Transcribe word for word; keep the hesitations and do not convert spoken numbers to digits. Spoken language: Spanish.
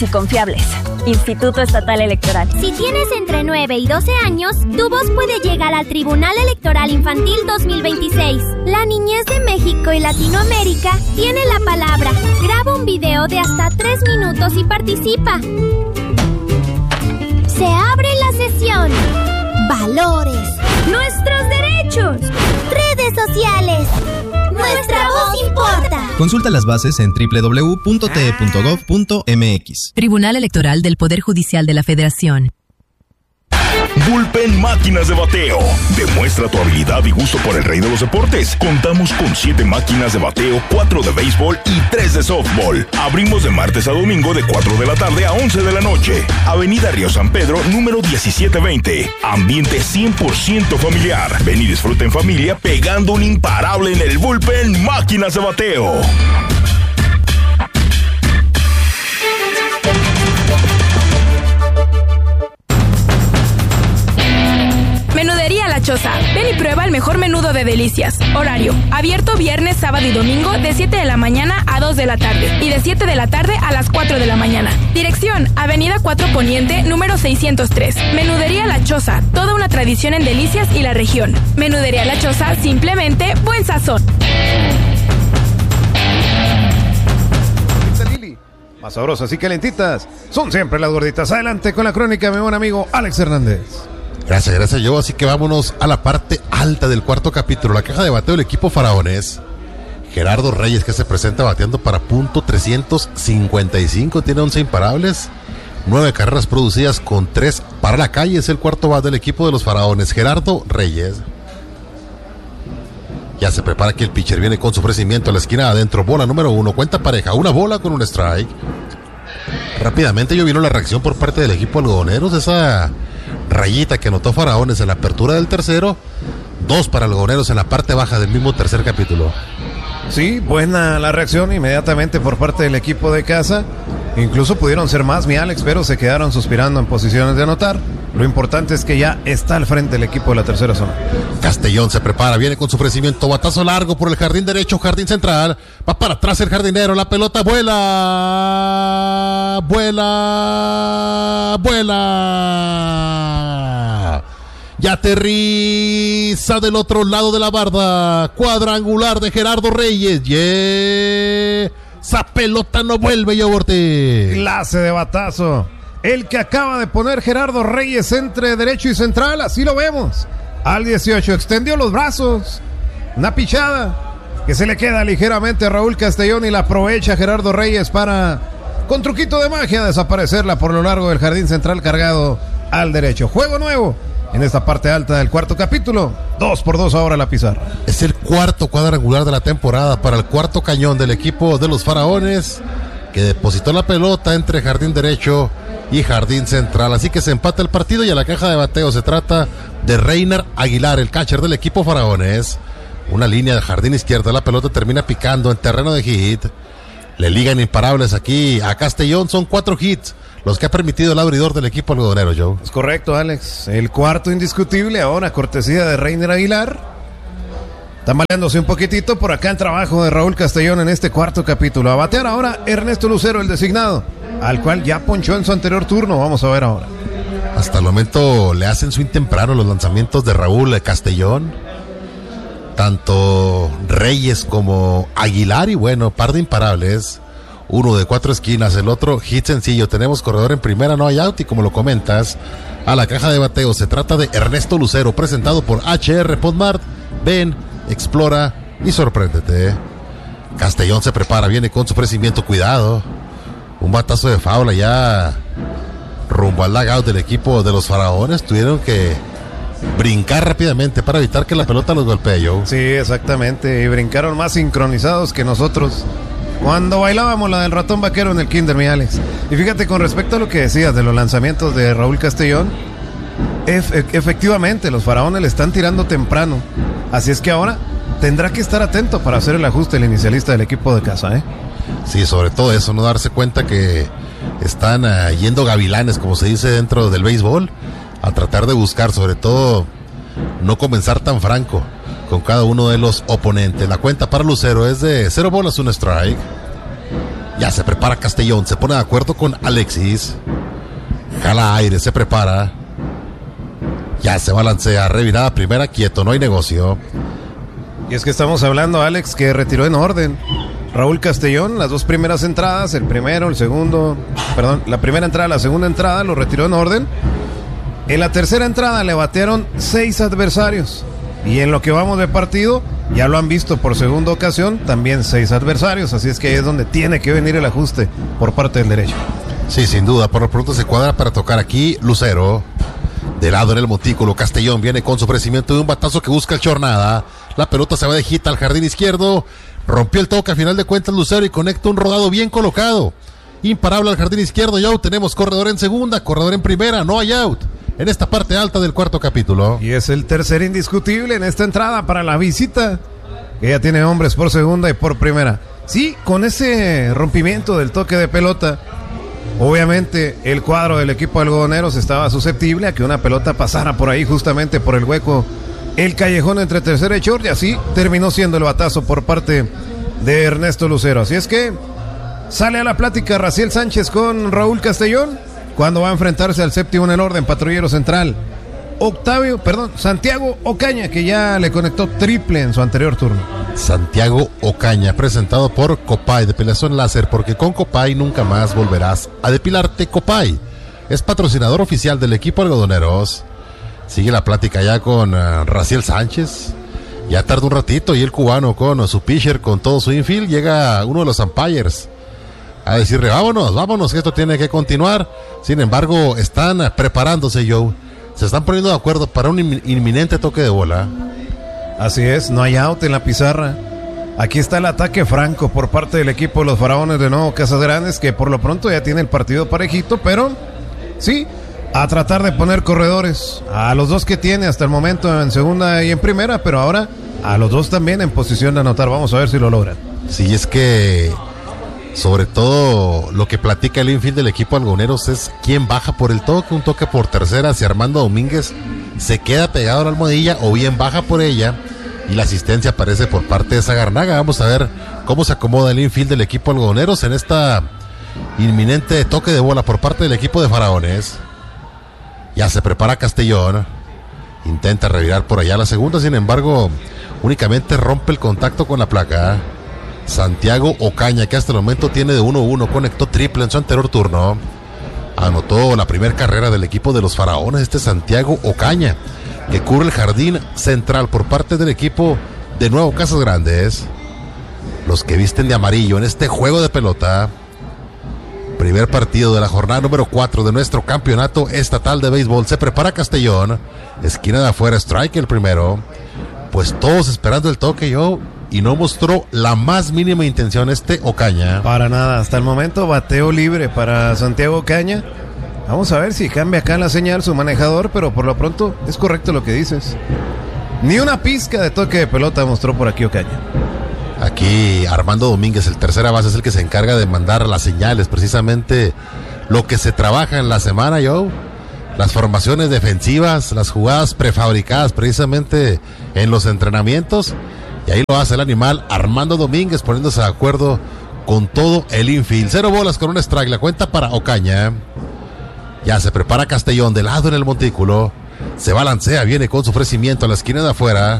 y confiables. Instituto Estatal Electoral. Si tienes entre nueve y doce años, tu voz puede llegar al Tribunal Electoral Infantil dos mil veintiséis. La niñez de México y Latinoamérica tiene la palabra. Graba un video de hasta tres minutos y participa. Se abre la sesión. Valores. Nuestros derechos. Redes sociales. Nuestra voz importa. Consulta las bases en doble u doble u doble u punto t e punto gov punto m x. Tribunal Electoral del Poder Judicial de la Federación. Bullpen Máquinas de Bateo. Demuestra tu habilidad y gusto por el rey de los deportes. Contamos con siete máquinas de bateo, cuatro de béisbol y tres de softball. Abrimos de martes a domingo de cuatro de la tarde a once de la noche. Avenida Río San Pedro, número diecisiete veinte. Ambiente cien por ciento familiar. Ven y disfruta en familia pegando un imparable en el Bullpen Máquinas de Bateo. Menudería La Choza. Ven y prueba el mejor menudo de delicias. Horario: abierto viernes, sábado y domingo de siete de la mañana a dos de la tarde y de siete de la tarde a las cuatro de la mañana. Dirección: Avenida cuatro Poniente, número seiscientos tres. Menudería La Choza. Toda una tradición en delicias y la región. Menudería La Choza, simplemente buen sazón. Más sabrosas y calentitas son siempre las gorditas. Adelante con la crónica, mi buen amigo Alex Hernández. Gracias, gracias, yo. Así que vámonos a la parte alta del cuarto capítulo. La caja de bateo del equipo Faraones. Gerardo Reyes, que se presenta bateando para punto trescientos cincuenta y cinco. Tiene once imparables. Nueve carreras producidas con tres para la calle. Es el cuarto bat del equipo de los Faraones. Gerardo Reyes. Ya se prepara aquí el pitcher. Viene con su ofrecimiento a la esquina adentro. Bola número uno. Cuenta pareja. Una bola con un strike. Rápidamente yo vino la reacción por parte del equipo algodoneros. Esa rayita que anotó Faraones en la apertura del tercero. Dos para algodoneros en la parte baja del mismo tercer capítulo. Sí, buena la reacción inmediatamente por parte del equipo de casa. Incluso pudieron ser más, mi Alex, pero se quedaron suspirando en posiciones de anotar. Lo importante es que ya está al frente el equipo de la tercera zona. Castellón se prepara, viene con su ofrecimiento, batazo largo por el jardín derecho, jardín central. Va para atrás el jardinero, la pelota vuela, vuela, vuela. Y aterriza del otro lado de la barda. Cuadrangular de Gerardo Reyes. Yeah. Esa pelota no vuelve, yo Ortiz. Clase de batazo. El que acaba de poner Gerardo Reyes entre derecho y central, así lo vemos. Al dieciocho extendió los brazos. Una pichada que se le queda ligeramente a Raúl Castellón y la aprovecha Gerardo Reyes para, con truquito de magia, desaparecerla por lo largo del jardín central cargado al derecho. Juego nuevo en esta parte alta del cuarto capítulo. Dos por dos ahora la pizarra. Es el cuarto cuadrangular de la temporada para el cuarto cañón del equipo de los Faraones, que depositó la pelota entre jardín derecho y jardín central. Así que se empata el partido y a la caja de bateo se trata de Reiner Aguilar, el catcher del equipo Faraones. Una línea de jardín izquierdo, la pelota termina picando en terreno de hit. Le ligan imparables aquí a Castellón, son cuatro hits los que ha permitido el abridor del equipo algodonero, Joe. Es correcto, Alex. El cuarto indiscutible ahora, cortesía de Reiner Aguilar. Tambaleándose un poquitito por acá el trabajo de Raúl Castellón en este cuarto capítulo. A batear ahora Ernesto Lucero, el designado, al cual ya ponchó en su anterior turno. Vamos a ver ahora. Hasta el momento le hacen swing temprano los lanzamientos de Raúl Castellón. Tanto Reyes como Aguilar, y bueno, par de imparables. Uno de cuatro esquinas, el otro hit sencillo. Tenemos corredor en primera, no hay out, y como lo comentas, a la caja de bateo se trata de Ernesto Lucero, presentado por H R Podmart. Ven, explora y sorpréndete. Castellón se prepara, viene con su ofrecimiento, cuidado. Un batazo de faula ya rumbo al dugout del equipo de los Faraones. Tuvieron que brincar rápidamente para evitar que la pelota los golpee, Joe. Sí, exactamente, y brincaron más sincronizados que nosotros cuando bailábamos la del ratón vaquero en el kinder, mi Alex. Y fíjate, con respecto a lo que decías de los lanzamientos de Raúl Castellón, ef- efectivamente los Faraones le están tirando temprano, así es que ahora tendrá que estar atento para hacer el ajuste el inicialista del equipo de casa, ¿eh? Sí, sobre todo eso, no darse cuenta que están uh, yendo gavilanes, como se dice dentro del béisbol, a tratar de buscar, sobre todo, no comenzar tan franco con cada uno de los oponentes. La cuenta para Lucero es de cero bolas, un strike. Ya se prepara Castellón, se pone de acuerdo con Alexis. Jala aire, se prepara. Ya se balancea, revirada primera, quieto, no hay negocio. Y es que estamos hablando, Alex, que retiró en orden Raúl Castellón las dos primeras entradas, el primero, el segundo, perdón, la primera entrada, la segunda entrada, lo retiró en orden. En la tercera entrada le batearon seis adversarios. Y en lo que vamos de partido, ya lo han visto por segunda ocasión, también seis adversarios. Así es que ahí es donde tiene que venir el ajuste por parte del derecho. Sí, sin duda, por lo pronto se cuadra para tocar aquí Lucero. De lado en el montículo, Castellón viene con su ofrecimiento de un batazo que busca el Chornada. La pelota se va de hit al jardín izquierdo. Rompió el toque a final de cuentas Lucero y conecta un rodado bien colocado. Imparable al jardín izquierdo y out. Tenemos corredor en segunda, corredor en primera, no hay out en esta parte alta del cuarto capítulo. Y es el tercer indiscutible en esta entrada para la visita, que ya tiene hombres por segunda y por primera. Sí, con ese rompimiento del toque de pelota, obviamente el cuadro del equipo de algodoneros estaba susceptible a que una pelota pasara por ahí, justamente por el hueco, el callejón entre tercera y short, y así terminó siendo el batazo por parte de Ernesto Lucero. Así es que sale a la plática Raciel Sánchez con Raúl Castellón cuando va a enfrentarse al séptimo en el orden, patrullero central Octavio, perdón, Santiago Ocaña, que ya le conectó triple en su anterior turno. Santiago Ocaña, presentado por Copay, depilación láser, porque con Copay nunca más volverás a depilarte. Copay es patrocinador oficial del equipo algodoneros. Sigue la plática ya con uh, Raciel Sánchez. Ya tarda un ratito y el cubano con uh, su pitcher, con todo su infield, llega uno de los umpires a decirle vámonos, vámonos, que esto tiene que continuar. Sin embargo, están uh, preparándose, Joe. Se están poniendo de acuerdo para un in- inminente toque de bola. Así es, no hay out en la pizarra. Aquí está el ataque franco por parte del equipo de los Faraones de Nuevo Casas Grandes, que por lo pronto ya tiene el partido parejito, pero sí, a tratar de poner corredores a los dos que tiene hasta el momento en segunda y en primera, pero ahora a los dos también en posición de anotar. Vamos a ver si lo logran. Sí, es que sobre todo lo que platica el infield del equipo algoneros es quién baja por el toque, un toque por tercera, si Armando Domínguez se queda pegado a la almohadilla o bien baja por ella y la asistencia aparece por parte de Zagarnaga. Vamos a ver cómo se acomoda el infield del equipo algodoneros en esta inminente toque de bola por parte del equipo de Faraones. Ya se prepara Castellón, intenta revirar por allá la segunda, sin embargo únicamente rompe el contacto con la placa. Santiago Ocaña, que hasta el momento tiene de uno uno, conectó triple en su anterior turno. Anotó la primera carrera del equipo de los Faraones, este Santiago Ocaña, que cubre el jardín central por parte del equipo de Nuevo Casas Grandes. Los que visten de amarillo en este juego de pelota. Primer partido de la jornada número cuatro de nuestro campeonato estatal de béisbol. Se prepara Castellón, esquina de afuera, strike el primero. Pues todos esperando el toque, yo. Y no mostró la más mínima intención este Ocaña. Para nada, hasta el momento bateo libre para Santiago Ocaña. Vamos a ver si cambia acá la señal su manejador, pero por lo pronto es correcto lo que dices. Ni una pizca de toque de pelota mostró por aquí Ocaña. Aquí Armando Domínguez, el tercera base, es el que se encarga de mandar las señales, precisamente lo que se trabaja en la semana, yo. Las formaciones defensivas, las jugadas prefabricadas precisamente en los entrenamientos. Y ahí lo hace el animal Armando Domínguez, poniéndose de acuerdo con todo el infield. Cero bolas con un strike, la cuenta para Ocaña. Ya se prepara Castellón de lado en el montículo. Se balancea, viene con su ofrecimiento a la esquina de afuera.